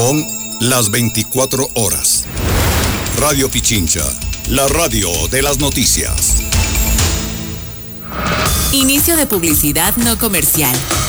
Son las 24 horas. Radio Pichincha, la radio de las noticias. Inicio de publicidad no comercial.